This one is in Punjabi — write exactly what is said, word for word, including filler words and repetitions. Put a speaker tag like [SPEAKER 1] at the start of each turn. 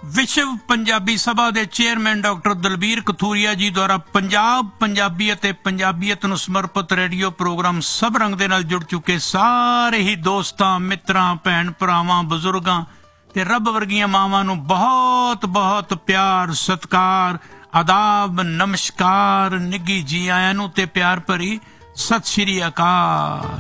[SPEAKER 1] ਵਿਸ਼ਵ ਪੰਜਾਬੀ ਸਭਾ ਦੇ ਚੇਅਰਮੈਨ ਡਾਕਟਰ ਦਲਬੀਰ ਕਥੂਰੀਆ ਜੀ ਦੁਆਰਾ ਪੰਜਾਬ ਪੰਜਾਬੀ ਅਤੇ ਪੰਜਾਬੀਅਤ ਨੂੰ ਸਮਰਪਿਤ ਰੇਡੀਓ ਪ੍ਰੋਗਰਾਮ ਸਭ ਰੰਗ ਦੇ ਨਾਲ ਜੁੜ ਚੁੱਕੇ ਸਾਰੇ ਹੀ ਦੋਸਤਾਂ, ਮਿੱਤਰਾਂ, ਭੈਣ ਭਰਾਵਾਂ, ਬਜ਼ੁਰਗਾਂ ਤੇ ਰੱਬ ਵਰਗੀਆਂ ਮਾਵਾਂ ਨੂੰ ਬਹੁਤ ਬਹੁਤ ਪਿਆਰ, ਸਤਿਕਾਰ, ਆਦਾਬ, ਨਮਸਕਾਰ, ਨਿੱਘੀ ਜੀ ਆਇਆਂ ਨੂੰ ਤੇ ਪਿਆਰ ਭਰੀ ਸਤਿ ਸ਼੍ਰੀ ਅਕਾਲ।